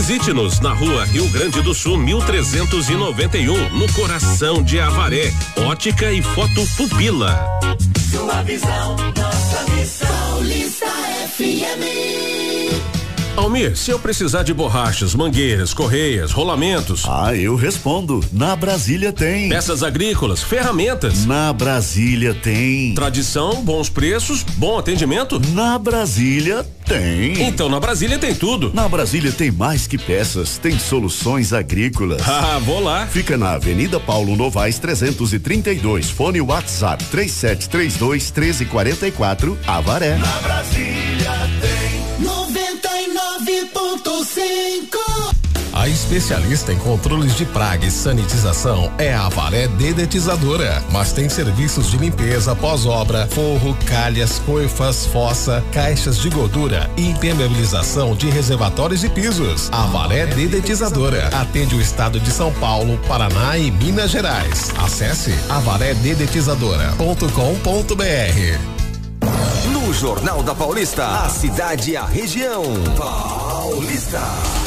Visite-nos na Rua Rio Grande do Sul, 1391, no coração de Avaré. Ótica e Foto Pupila. Sua visão, nossa missão. Paulista FM. Almir, se eu precisar de borrachas, mangueiras, correias, rolamentos. Eu respondo. Na Brasília tem. Peças agrícolas, ferramentas. Na Brasília tem. Tradição, bons preços, bom atendimento. Na Brasília tem. Então na Brasília tem tudo. Na Brasília tem mais que peças, tem soluções agrícolas. Vou lá. Fica na Avenida Paulo Novaes 332, fone WhatsApp 3732-1344, Avaré. Na Brasília tem 99.5. A especialista em controles de praga e sanitização é a Avaré Dedetizadora, mas tem serviços de limpeza pós-obra, forro, calhas, coifas, fossa, caixas de gordura e impermeabilização de reservatórios e pisos. Avaré Dedetizadora atende o estado de São Paulo, Paraná e Minas Gerais. Acesse avarededetizadora.com.br. No Jornal da Paulista, a cidade e a região. Paulista.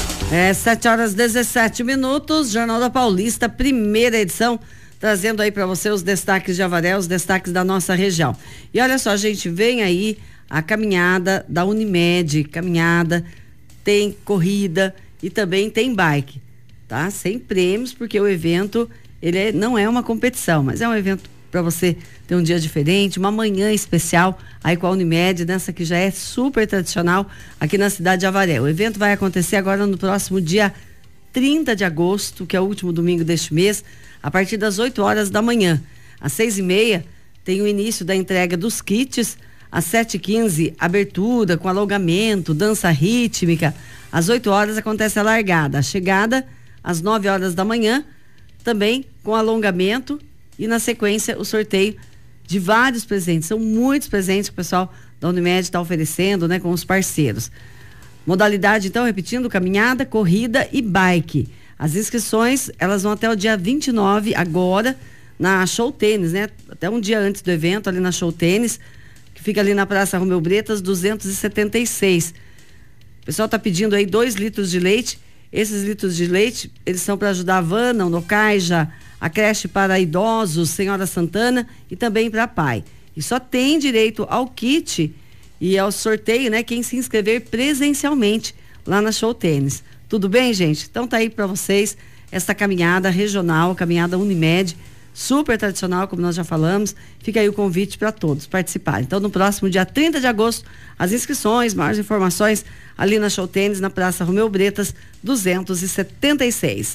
7h17, Jornal da Paulista, primeira edição, trazendo aí para você os destaques de Avaré, os destaques da nossa região. E olha só, gente, vem aí a caminhada da Unimed, tem corrida e também tem bike, tá? Sem prêmios, porque o evento, não é uma competição, mas é um evento para você ter um dia diferente, uma manhã especial aí com a Unimed, nessa que já é super tradicional aqui na cidade de Avaré. O evento vai acontecer agora no próximo dia 30 de agosto, que é o último domingo deste mês, a partir das 8 horas da manhã. Às 6h30 tem o início da entrega dos kits, às 7h15 abertura com alongamento, dança rítmica, às 8 horas acontece a largada, a chegada às 9 horas da manhã, também com alongamento, e na sequência o sorteio de vários presentes. São muitos presentes que o pessoal da Unimed está oferecendo, né, com os parceiros. Modalidade, então, repetindo, caminhada, corrida e bike. As inscrições, elas vão até o dia 29, agora, na Show Tênis, né? Até um dia antes do evento, ali na Show Tênis, que fica ali na Praça Romeu Bretas, 276. O pessoal está pedindo aí 2 litros de leite. Esses litros de leite, eles são para ajudar a Havana, o Nocaija, a creche para idosos, Senhora Santana e também para pai. E só tem direito ao kit e ao sorteio, né, quem se inscrever presencialmente lá na Show Tênis. Tudo bem, gente? Então tá aí para vocês essa caminhada regional, caminhada Unimed, super tradicional, como nós já falamos. Fica aí o convite para todos participarem. Então, no próximo dia 30 de agosto, as inscrições, maiores informações ali na Show Tênis, na Praça Romeu Bretas, 276.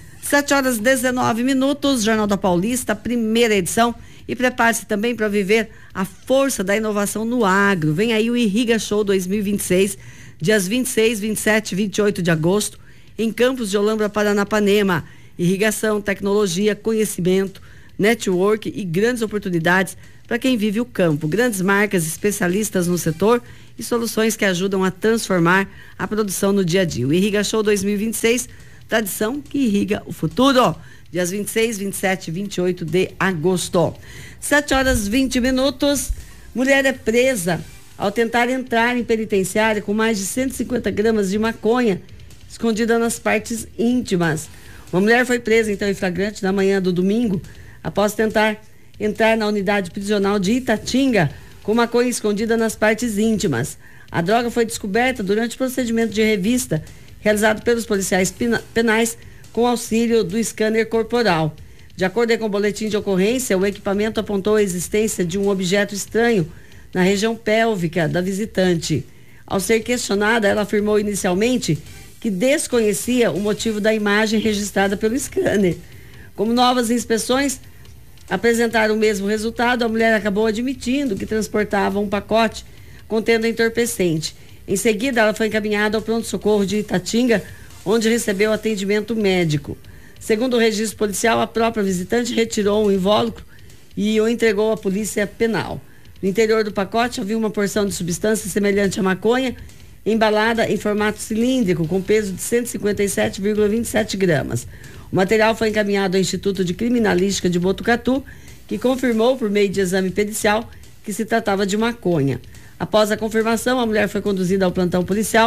7h19, Jornal da Paulista, primeira edição. E prepare-se também para viver a força da inovação no agro. Vem aí o Irriga Show 2026, dias 26, 27 e 28 de agosto, em Campos de Olambra, Paranapanema. Irrigação, tecnologia, conhecimento, network e grandes oportunidades para quem vive o campo. Grandes marcas, especialistas no setor e soluções que ajudam a transformar a produção no dia a dia. O Irriga Show 2026, tradição que irriga o futuro. Dias 26, 27 e 28 de agosto. 7h20. Mulher é presa ao tentar entrar em penitenciária com mais de 150 gramas de maconha escondida nas partes íntimas. Uma mulher foi presa, então, em flagrante na manhã do domingo, após tentar entrar na unidade prisional de Itatinga com maconha escondida nas partes íntimas. A droga foi descoberta durante o procedimento de revista realizado pelos policiais penais com auxílio do scanner corporal. De acordo com o boletim de ocorrência, o equipamento apontou a existência de um objeto estranho na região pélvica da visitante. Ao ser questionada, ela afirmou inicialmente que desconhecia o motivo da imagem registrada pelo scanner. Como novas inspeções apresentaram o mesmo resultado, a mulher acabou admitindo que transportava um pacote contendo entorpecente. Em seguida, ela foi encaminhada ao pronto-socorro de Itatinga, onde recebeu atendimento médico. Segundo o registro policial, a própria visitante retirou o invólucro e o entregou à polícia penal. No interior do pacote havia uma porção de substância semelhante à maconha, embalada em formato cilíndrico, com peso de 157,27 gramas. O material foi encaminhado ao Instituto de Criminalística de Botucatu, que confirmou, por meio de exame pericial, que se tratava de maconha. Após a confirmação, a mulher foi conduzida ao plantão policial,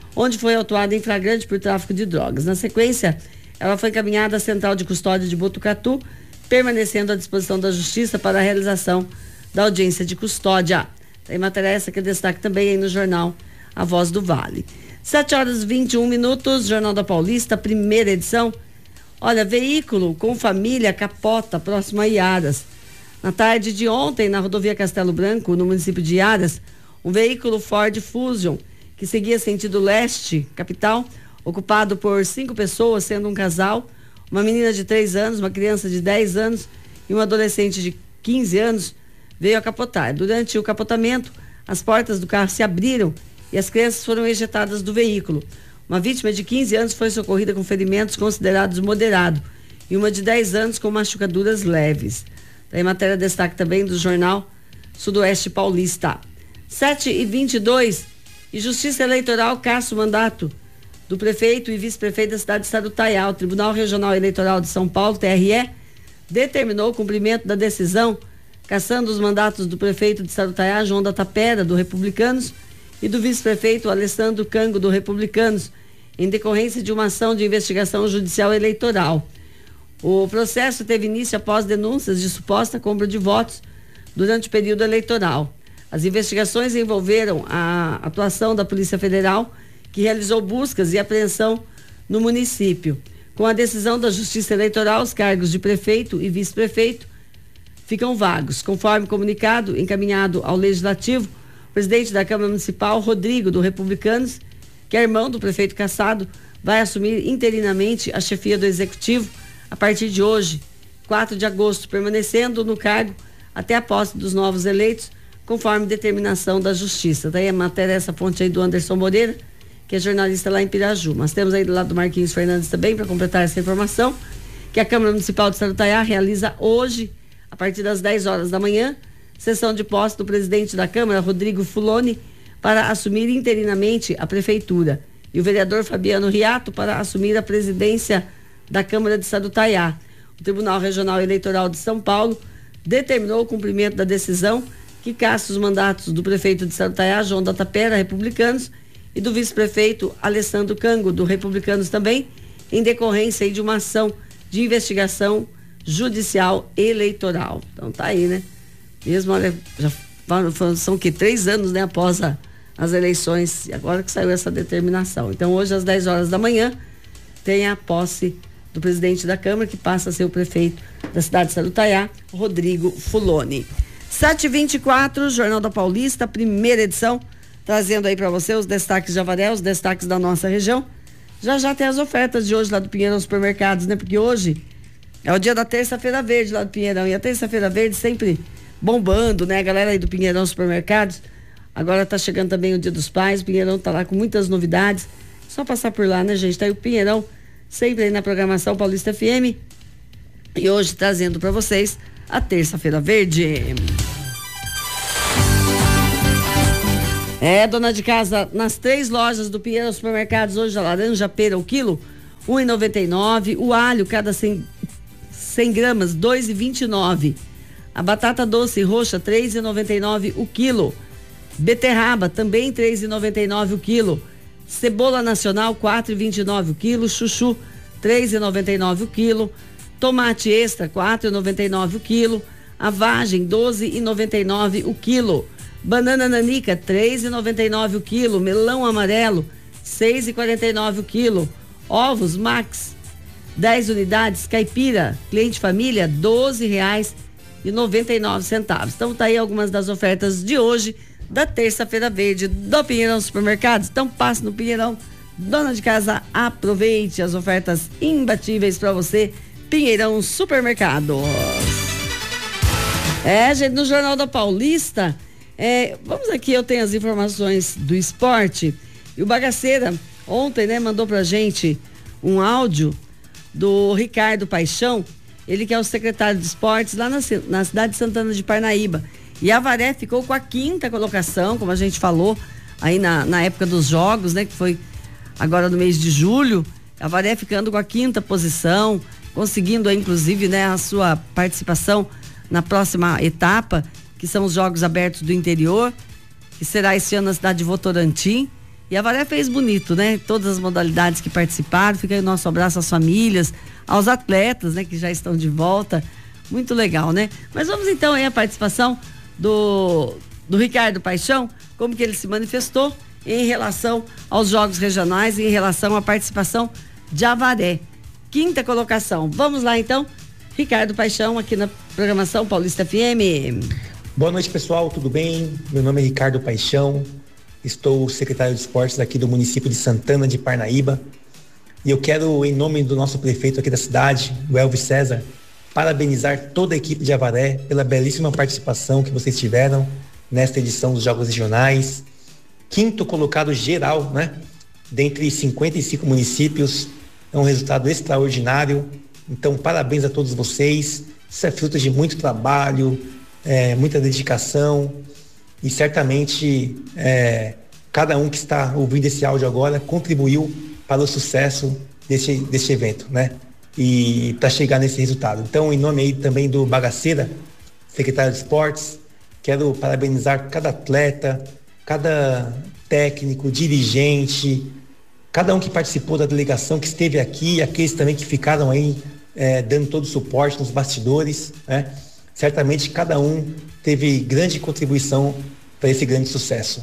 onde foi autuada em flagrante por tráfico de drogas. Na sequência, ela foi encaminhada à Central de Custódia de Botucatu, permanecendo à disposição da Justiça para a realização da audiência de custódia. Tem matéria essa que destaque também aí no jornal A Voz do Vale. 7h21, Jornal da Paulista, primeira edição. Olha, veículo com família capota próximo a Iaras. Na tarde de ontem, na rodovia Castelo Branco, no município de Iaras, um veículo Ford Fusion, que seguia sentido leste, capital, ocupado por 5 pessoas, sendo um casal, uma menina de 3 anos, uma criança de 10 anos e um adolescente de 15 anos, veio a capotar. Durante o capotamento, as portas do carro se abriram e as crianças foram ejetadas do veículo. Uma vítima de 15 anos foi socorrida com ferimentos considerados moderados e uma de 10 anos com machucaduras leves. Tem matéria destaque também do jornal Sudoeste Paulista. 7h22, e Justiça Eleitoral caça o mandato do prefeito e vice-prefeito da cidade de Sarutaiá. O Tribunal Regional Eleitoral de São Paulo, TRE, determinou o cumprimento da decisão cassando os mandatos do prefeito de Sarutaiá, João da Tapera, do Republicanos, e do vice-prefeito Alessandro Cango, do Republicanos, em decorrência de uma ação de investigação judicial eleitoral. O processo teve início após denúncias de suposta compra de votos durante o período eleitoral. As investigações envolveram a atuação da Polícia Federal, que realizou buscas e apreensão no município. Com a decisão da Justiça Eleitoral, os cargos de prefeito e vice-prefeito ficam vagos. Conforme comunicado encaminhado ao Legislativo, o presidente da Câmara Municipal, Rodrigo, do Republicanos, que é irmão do prefeito cassado, vai assumir interinamente a chefia do Executivo a partir de hoje, 4 de agosto, permanecendo no cargo até a posse dos novos eleitos, conforme determinação da Justiça. Daí a matéria, essa fonte aí do Anderson Moreira, que é jornalista lá em Piraju. Mas temos aí do lado do Marquinhos Fernandes também, para completar essa informação, que a Câmara Municipal de Sarutaiá realiza hoje, a partir das 10 horas da manhã, sessão de posse do presidente da Câmara, Rodrigo Fuloni, para assumir interinamente a prefeitura, e o vereador Fabiano Riato para assumir a presidência da Câmara de Sarutaiá. O Tribunal Regional Eleitoral de São Paulo determinou o cumprimento da decisão que caça os mandatos do prefeito de Sarutaiá, João da Tapera, Republicanos, e do vice-prefeito Alessandro Cango, do Republicanos também, em decorrência de uma ação de investigação judicial eleitoral. Então tá aí, né? Mesmo, olha, já são que 3 anos, né, após as eleições, e agora que saiu essa determinação. Então hoje às 10 horas da manhã tem a posse do presidente da Câmara, que passa a ser o prefeito da cidade de Sarutaiá, Rodrigo Fuloni. 7h24, Jornal da Paulista, primeira edição, trazendo aí para você os destaques de Avaré, os destaques da nossa região. Já tem as ofertas de hoje lá do Pinheirão Supermercados, né? Porque hoje é o dia da terça-feira verde lá do Pinheirão, e a terça-feira verde sempre bombando, né? A galera aí do Pinheirão Supermercados. Agora tá chegando também o Dia dos Pais, o Pinheirão tá lá com muitas novidades. Só passar por lá, né, gente? Tá aí o Pinheirão sempre aí na programação Paulista FM. E hoje trazendo para vocês a terça-feira verde. Dona de casa, nas 3 lojas do Pinheirão Supermercados, hoje a laranja pera o quilo, R$1,99. O alho, cada 100 gramas, R$2,29. A batata doce roxa, R$3,99 o quilo. Beterraba, também R$3,99 o quilo. Cebola nacional, R$4,29 o quilo. Chuchu, R$3,99 o quilo. Tomate extra, R$4,99 o quilo. A vagem, R$12,99 o quilo. Banana nanica, R$3,99 o quilo. Melão amarelo, R$6,49 o quilo. Ovos Max, 10 unidades. Caipira, cliente família, R$12,99. Então tá aí algumas das ofertas de hoje, da terça-feira verde do Pinheirão Supermercados. Então passe no Pinheirão, dona de casa, aproveite as ofertas imbatíveis para você. Pinheirão Supermercados. Gente, no Jornal da Paulista, vamos aqui, eu tenho as informações do esporte, e o Bagaceira ontem, né, mandou pra gente um áudio do Ricardo Paixão, ele que é o secretário de esportes lá na cidade de Santana de Parnaíba. E a Avaré ficou com a 5ª colocação, como a gente falou aí na época dos jogos, né, que foi agora no mês de julho. A Avaré ficando com a 5ª posição, conseguindo aí, inclusive, né, a sua participação na próxima etapa, que são os Jogos Abertos do Interior, que será esse ano na cidade de Votorantim. E a Avaré fez bonito, né? Todas as modalidades que participaram. Fica aí o nosso abraço às famílias, aos atletas, né? Que já estão de volta. Muito legal, né? Mas vamos então aí a participação do Ricardo Paixão, como que ele se manifestou em relação aos jogos regionais e em relação à participação de Avaré. 5ª colocação. Vamos lá então, Ricardo Paixão, aqui na programação Paulista FM. Boa noite, pessoal, tudo bem? Meu nome é Ricardo Paixão, estou secretário de esportes aqui do município de Santana de Parnaíba e eu quero, em nome do nosso prefeito aqui da cidade, o Elvis César, parabenizar toda a equipe de Avaré pela belíssima participação que vocês tiveram nesta edição dos Jogos Regionais. 5º colocado geral, né? Dentre 55 municípios, é um resultado extraordinário. Então, parabéns a todos vocês. Isso é fruto de muito trabalho, muita dedicação e certamente cada um que está ouvindo esse áudio agora contribuiu para o sucesso desse evento, né? E para chegar nesse resultado. Então, em nome aí também do Bagaceira, secretário de esportes, quero parabenizar cada atleta, cada técnico, dirigente, cada um que participou da delegação, que esteve aqui, e aqueles também que ficaram aí dando todo o suporte nos bastidores, né? Certamente cada um teve grande contribuição para esse grande sucesso.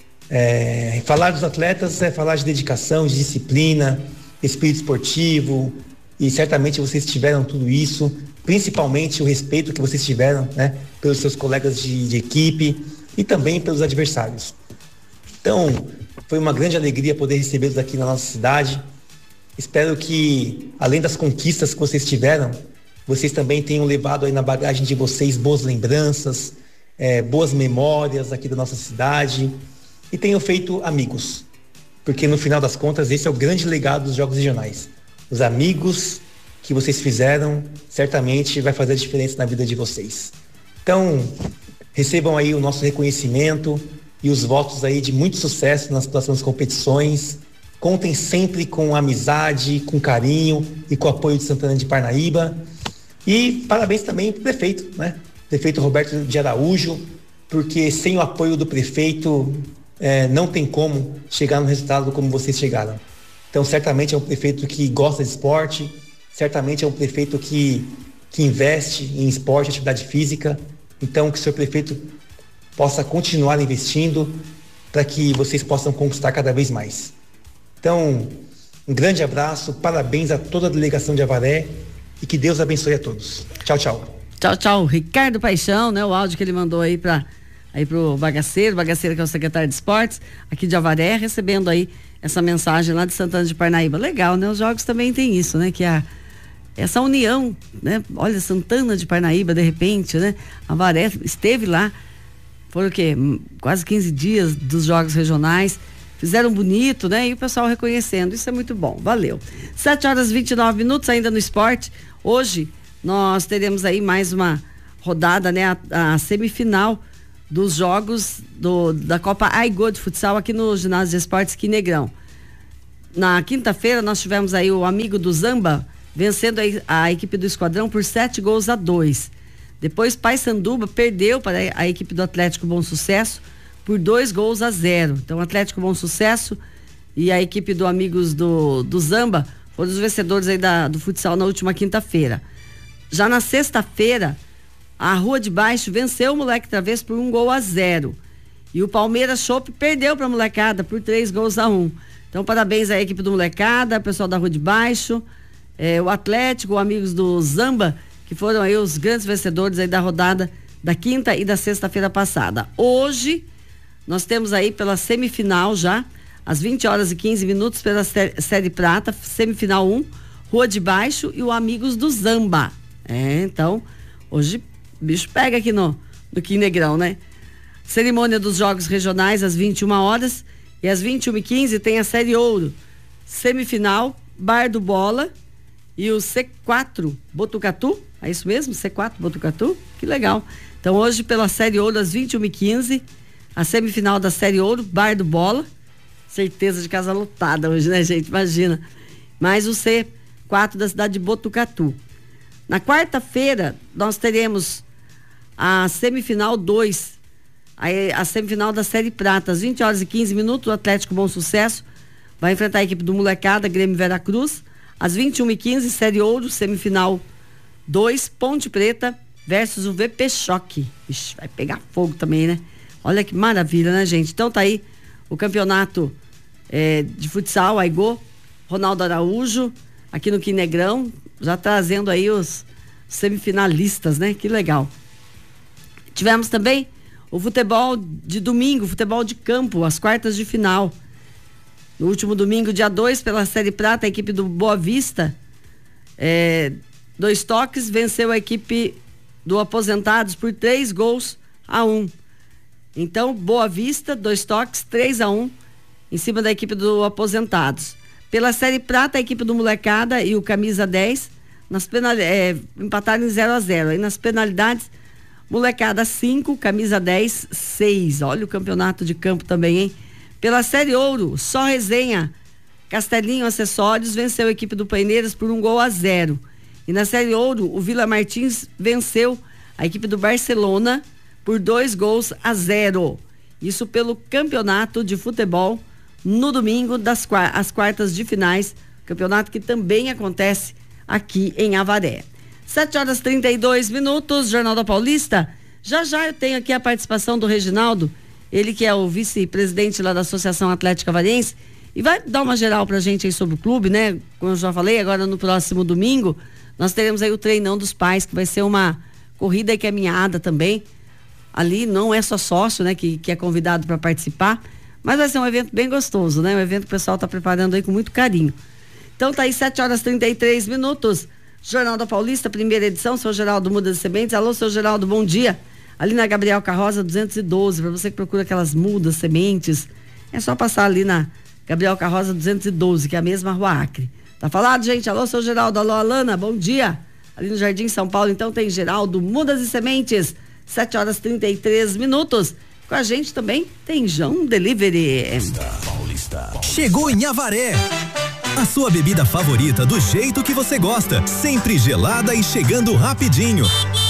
Falar dos atletas é falar de dedicação, de disciplina, espírito esportivo, e certamente vocês tiveram tudo isso, principalmente o respeito que vocês tiveram, né, pelos seus colegas de equipe e também pelos adversários. Então, foi uma grande alegria poder recebê-los aqui na nossa cidade. Espero que, além das conquistas que vocês tiveram, vocês também tenham levado aí na bagagem de vocês boas lembranças, boas memórias aqui da nossa cidade e tenham feito amigos, porque no final das contas esse é o grande legado dos Jogos Regionais. Os amigos que vocês fizeram certamente vai fazer a diferença na vida de vocês. Então, recebam aí o nosso reconhecimento e os votos aí de muito sucesso nas próximas competições. Contem sempre com amizade, com carinho e com o apoio de Santana de Parnaíba. E parabéns também para o prefeito, né? Prefeito Roberto de Araújo, porque sem o apoio do prefeito não tem como chegar no resultado como vocês chegaram. Então, certamente é um prefeito que gosta de esporte, certamente é um prefeito que investe em esporte, atividade física. Então, que o seu prefeito possa continuar investindo para que vocês possam conquistar cada vez mais. Então, um grande abraço, parabéns a toda a delegação de Avaré e que Deus abençoe a todos. Tchau, tchau. Tchau, tchau. Ricardo Paixão, né? O áudio que ele mandou aí pro Bagaceiro que é o secretário de esportes aqui de Avaré, recebendo aí essa mensagem lá de Santana de Parnaíba. Legal, né? Os jogos também tem isso, né? Que essa união, né? Olha, Santana de Parnaíba, de repente, né? Avaré esteve lá, foram o quê? Quase 15 dias dos jogos regionais, fizeram bonito, né? E o pessoal reconhecendo, isso é muito bom, valeu. 7h29, ainda no esporte. Hoje nós teremos aí mais uma rodada, né? A semifinal dos jogos da Copa Aigô de futsal aqui no Ginásio de Esportes Quinegrão. Na quinta-feira nós tivemos aí o amigo do Zamba vencendo a equipe do Esquadrão por 7-2. Depois Paysanduba perdeu para a equipe do Atlético Bom Sucesso por 2-0. Então Atlético Bom Sucesso e a equipe do Amigos do Zamba foram os vencedores aí do futsal na última quinta-feira. Já na sexta-feira, a Rua de Baixo venceu o Moleque Travesso por 1-0. E o Palmeiras Chopp perdeu para a molecada por 3-1. Então, parabéns à equipe do Molecada, pessoal da Rua de Baixo, o Atlético, o Amigos do Zamba, que foram aí os grandes vencedores aí da rodada da quinta e da sexta-feira passada. Hoje, nós temos aí pela semifinal já, às 20h15 pela Série Prata, semifinal 1, Rua de Baixo e o Amigos do Zamba. Então, hoje o bicho pega aqui no Quinegrão, né? Cerimônia dos Jogos Regionais às 21h e às 21h15 tem a Série Ouro. Semifinal, Bar do Bola e o C4 Botucatu. É isso mesmo? C4 Botucatu? Que legal. Então hoje pela Série Ouro às 21h15, a semifinal da Série Ouro, Bar do Bola. Certeza de casa lotada hoje, né, gente? Imagina. Mais o C4 da cidade de Botucatu. Na quarta-feira nós teremos a semifinal 2 aí a semifinal da Série Prata, às 20h15, o Atlético Bom Sucesso vai enfrentar a equipe do Molecada, Grêmio Veracruz. Às 21h15, Série Ouro, semifinal 2, Ponte Preta versus o VP Choque. Ixi, vai pegar fogo também, né? Olha que maravilha, né, gente? Então tá aí o campeonato de futsal, Aigô, Ronaldo Araújo, aqui no Quinegrão, já trazendo aí os semifinalistas, né? Que legal. Tivemos também o futebol de domingo, futebol de campo, as quartas de final. No último domingo, dia 2, pela Série Prata, a equipe do Boa Vista, 2 toques, venceu a equipe do Aposentados por 3-1. Então, Boa Vista, 2 toques, 3-1, em cima da equipe do Aposentados. Pela Série Prata, a equipe do Molecada e o Camisa 10 empataram em 0-0. Aí nas penalidades, Molecada 5, Camisa 10, 6. Olha o campeonato de campo também, hein? Pela Série Ouro, só resenha, Castelinho Acessórios venceu a equipe do Paineiras por 1-0. E na Série Ouro, o Vila Martins venceu a equipe do Barcelona por 2-0. Isso pelo campeonato de futebol no domingo as quartas de finais, campeonato que também acontece aqui em Avaré. 7h32, Jornal da Paulista. Já eu tenho aqui a participação do Reginaldo, ele que é o vice-presidente lá da Associação Atlética Avariense, e vai dar uma geral pra gente aí sobre o clube, né? Como eu já falei, agora no próximo domingo nós teremos aí o treinão dos pais, que vai ser uma corrida e caminhada também. Ali não é só sócio, né, que é convidado para participar, mas vai ser um evento bem gostoso, né? Um evento que o pessoal tá preparando aí com muito carinho. Então tá aí 7h33, Jornal da Paulista, primeira edição, seu Geraldo Mudas e Sementes. Alô, seu Geraldo, bom dia. Ali na Gabriel Carroza 212, para você que procura aquelas mudas, sementes, é só passar ali na Gabriel Carroza 212, que é a mesma Rua Acre. Tá falado, gente? Alô, seu Geraldo, alô, Alana, bom dia. Ali no Jardim São Paulo, então, tem Geraldo Mudas e Sementes, 7h33. Com a gente também tem João Delivery. Paulista. Chegou em Avaré. A sua bebida favorita do jeito que você gosta, sempre gelada e chegando rapidinho.